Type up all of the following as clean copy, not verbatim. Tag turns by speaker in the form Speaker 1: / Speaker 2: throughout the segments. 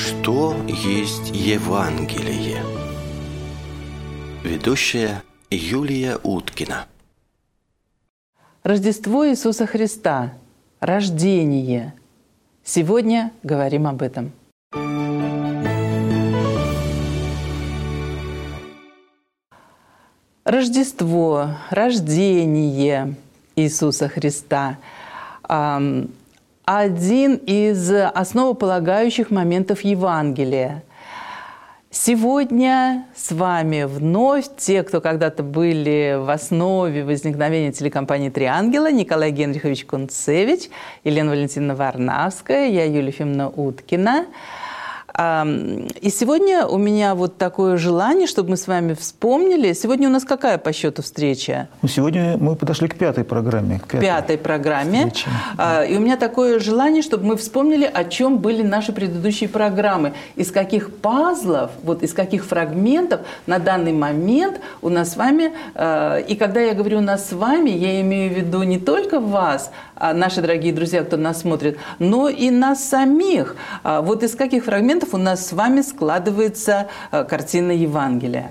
Speaker 1: Что есть Евангелие? Ведущая Юлия Уткина.
Speaker 2: Рождество Иисуса Христа. Рождение. Сегодня говорим об этом. Рождество, рождение Иисуса Христа – один из основополагающих моментов Евангелия. Сегодня с вами вновь те, кто когда-то были в основе возникновения телекомпании «Три ангела», Николай Генрихович Кунцевич, Елена Валентиновна Варнавская, я Юлия Ефимовна Уткина. И сегодня у меня вот такое желание, чтобы мы с вами вспомнили. Сегодня у нас какая по счету встреча?
Speaker 3: Сегодня мы подошли к пятой программе.
Speaker 2: Пятой программе. И у меня такое желание, чтобы мы вспомнили, о чем были наши предыдущие программы. Из каких пазлов, вот из каких фрагментов на данный момент у нас с вами. И когда я говорю «у нас с вами», я имею в виду не только вас, наши дорогие друзья, кто нас смотрит, но и нас самих. Вот из каких фрагментов у нас с вами складывается картина Евангелия?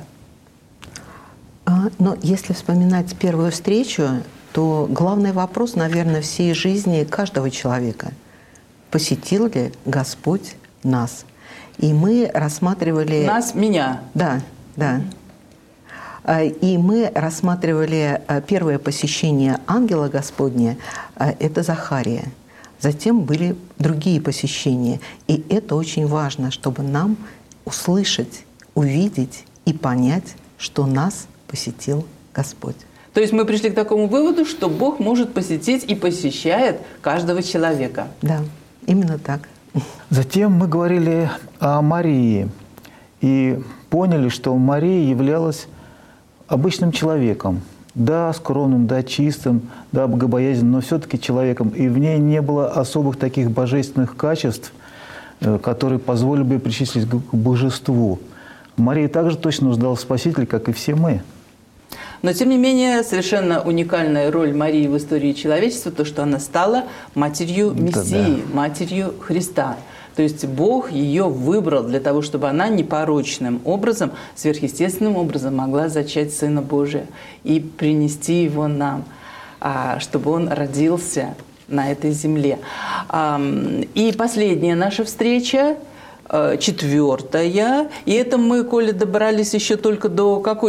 Speaker 4: Но если вспоминать первую встречу, то главный вопрос, наверное, всей жизни каждого человека – посетил ли Господь нас? И мы рассматривали…
Speaker 2: Нас, меня.
Speaker 4: Да, да. И мы рассматривали первое посещение ангела Господня – это Захария. Затем были другие посещения. И это очень важно, чтобы нам услышать, увидеть и понять, что нас посетил Господь.
Speaker 2: То есть мы пришли к такому выводу, что Бог может посетить и посещает каждого человека.
Speaker 4: Да, именно так.
Speaker 3: Затем мы говорили о Марии и поняли, что Мария являлась обычным человеком. Да, скромным, да, чистым, да, богобоязненным, но все-таки человеком. И в ней не было особых таких божественных качеств, которые позволили бы причислить к божеству. Мария также точно нуждалась в Спасителе, как и все мы.
Speaker 2: Но, тем не менее, совершенно уникальная роль Марии в истории человечества, то, что она стала матерью Мессии, матерью Христа. То есть Бог ее выбрал для того, чтобы она непорочным образом, сверхъестественным образом могла зачать Сына Божия и принести его нам, чтобы он родился на этой земле. И последняя наша встреча, четвертая, и это мы, Коля, добрались еще только до какой